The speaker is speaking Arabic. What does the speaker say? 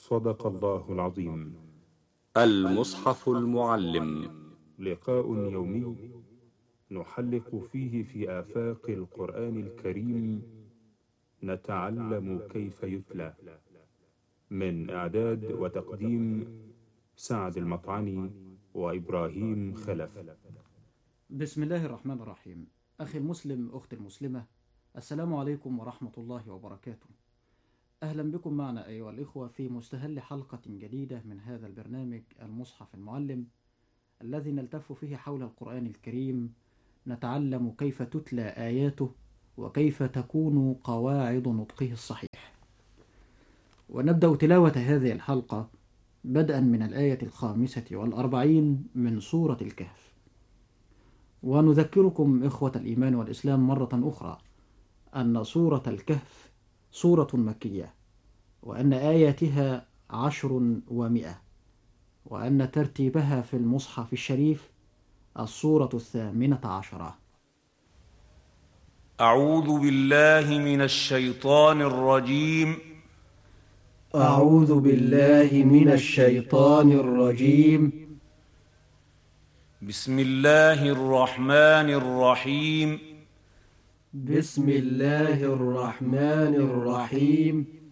صدق الله العظيم. المصحف المعلم، لقاء يومي نحلق فيه في آفاق القرآن الكريم، نتعلم كيف يتلى. من إعداد وتقديم سعد المطعني وإبراهيم خلف. بسم الله الرحمن الرحيم. أخي المسلم، أختي المسلمة، السلام عليكم ورحمة الله وبركاته. أهلا بكم معنا أيها الإخوة في مستهل حلقة جديدة من هذا البرنامج المصحف المعلم، الذي نلتف فيه حول القرآن الكريم، نتعلم كيف تتلى آياته وكيف تكون قواعد نطقه الصحيح. ونبدأ تلاوة هذه الحلقة بدءا من الآية 45 من سورة الكهف. ونذكركم إخوة الإيمان والإسلام مرة أخرى أن سورة الكهف سورة مكية، وأن آياتها 10 و100، وأن ترتيبها في المصحف الشريف السورة 18. أعوذ بالله من الشيطان الرجيم. أعوذ بالله من الشيطان الرجيم. بسم الله الرحمن الرحيم. بسم الله الرحمن الرحيم.